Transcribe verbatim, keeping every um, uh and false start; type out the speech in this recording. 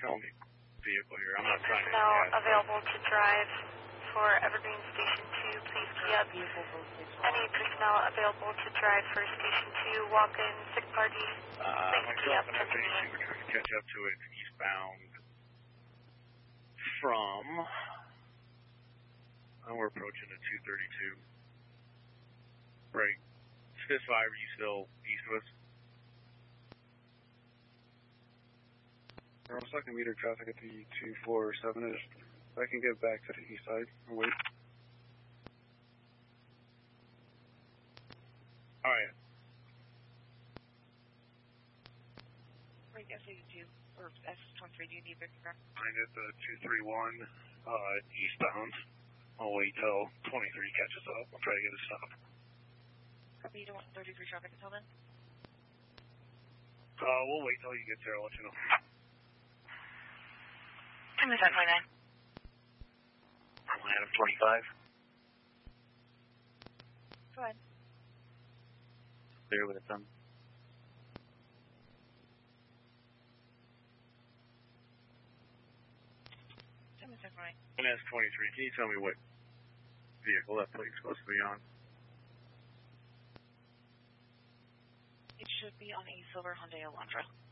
tell me vehicle here. I'm not signing Now yet. available to drive for Evergreen Station two, please key up. Any personnel available to drive for Station two, walk-in, sick party, Uh, please key myself up. and F A C, we're trying to catch up to it eastbound from, oh, we're approaching the two thirty-two. Right. Fifth five, are you still east of us? We're also can meter traffic at the two four seven ish. I can get back to the east side and wait. Alright. Right, S eighty-two, or S twenty-three, do you need Victor? I'm at the two three one, uh, eastbound. I'll wait till twenty-three catches up. I'll try to get a stop. Copy, you don't want thirty-three traffic until then? Uh, we'll wait till you get there. I'll let you know. ten seven twenty-nine. Adam twenty-five. Go ahead. Clear with a thumb. ten seven twenty-nine. And S twenty-three, can you tell me what vehicle that plate's supposed to be on? It should be on a silver Hyundai Elantra.